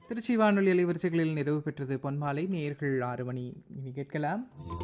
திருச்சி வானொலி அலைவரிசைகளில் நிறைவு பெற்றது பொன்மாலை. நேயர்கள் 6 மணி இனி கேட்கலாம்.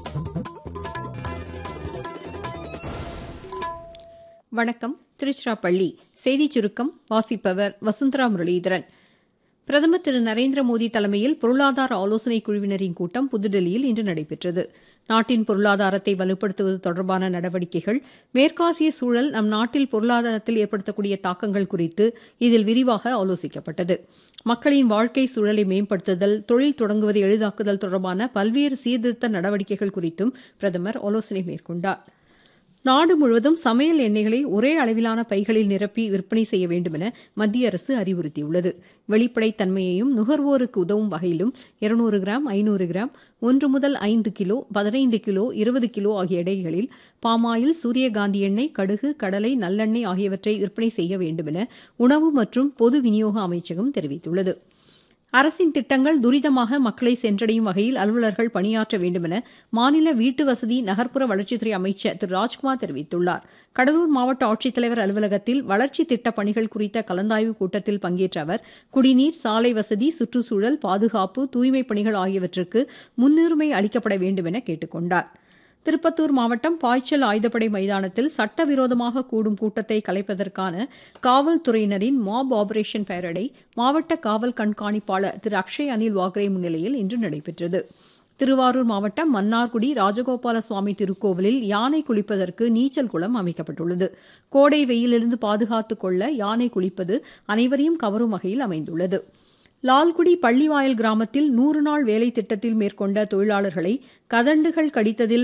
வணக்கம். திருச்சிராப்பள்ளி செய்திச் சுருக்கம் வாசிப்பவர் வசுந்தரா முரளிதரன். பிரதமர் திரு நரேந்திர மோடி தலைமையில் பொருளாதார ஆலோசனைக் குழுவினரின் கூட்டம் புதுதில்லியில் இன்று நடைபெற்றது. நாட்டின் பொருளாதாரத்தை வலுப்படுத்துவது தொடர்பான நடவடிக்கைகள், மேற்காசிய சூழல் நம் நாட்டில் பொருளாதாரத்தில் ஏற்படுத்தக்கூடிய தாக்கங்கள் குறித்து இதில் விரிவாக ஆலோசிக்கப்பட்டது. மக்களின் வாழ்க்கை சூழலை மேம்படுத்துதல், தொழில் தொடங்குவதை எளிதாக்குதல் தொடர்பான பல்வேறு சீர்திருத்த நடவடிக்கைகள் குறித்தும் பிரதமர் ஆலோசனை மேற்கொண்டார். நாடு முழுவதும் சமையல் எண்ணெய்களை ஒரே அளவிலான பைகளில் நிரப்பி விற்பனை செய்ய வேண்டும் என மத்திய அரசு அறிவுறுத்தியுள்ளது. வெளிப்படைத்தன்மையையும் நுகர்வோருக்கு உதவும் வகையிலும் 200 கிராம், 500 கிராம், 1 முதல் 5 கிலோ, 15 கிலோ, 20 கிலோ ஆகிய எடைகளில் பாமாயில், சூரியகாந்தி எண்ணெய், கடுகு, கடலை, நல்லெண்ணெய் ஆகியவற்றை விற்பனை செய்ய வேண்டும் என உணவு மற்றும் பொது விநியோக அமைச்சகம் தெரிவித்துள்ளது. அரசின் திட்டங்கள் துரிதமாக மக்களை சென்றடையும் வகையில் அலுவலர்கள் பணியாற்ற வேண்டும் என மாநில வீட்டு வசதி நகர்ப்புற வளர்ச்சித்துறை அமைச்சர் திரு ராஜ்குமார் தெரிவித்துள்ளார். கடலூர் மாவட்ட ஆட்சித்தலைவர் அலுவலகத்தில் வளர்ச்சித் திட்டப் பணிகள் குறித்த கலந்தாய்வு கூட்டத்தில் பங்கேற்ற அவர், குடிநீர், சாலை வசதி, சுற்றுச்சூழல், பாதுகாப்பு, தூய்மைப் பணிகள் ஆகியவற்றுக்கு முன்னுரிமை அளிக்கப்பட வேண்டும் என கேட்டுக் கொண்டார். திருப்பத்தூர் மாவட்டம் பாய்ச்சல் ஆயுதப்படை மைதானத்தில் சட்டவிரோதமாக கூடும் கூட்டத்தை கலைப்பதற்கான காவல்துறையினரின் மாப் ஆபரேஷன் பெயரடை மாவட்ட காவல் கண்காணிப்பாளர் திரு அக்ஷய் அனில் வாக்ரே முன்னிலையில் இன்று நடைபெற்றது. திருவாரூர் மாவட்டம் மன்னார்குடி ராஜகோபால சுவாமி திருக்கோவிலில் யானை குளிப்பதற்கு நீச்சல் குளம் அமைக்கப்பட்டுள்ளது. கோடை வெயிலிருந்து பாதுகாத்துக் கொள்ள யானை குளிப்பது அனைவரையும் கவரும் வகையில் அமைந்துள்ளது. லால்குடி பள்ளிவாயல் கிராமத்தில் 100 நாள் வேலை திட்டத்தில் மேற்கொண்ட தொழிலாளர்களை கதண்டுகள் கடித்ததில்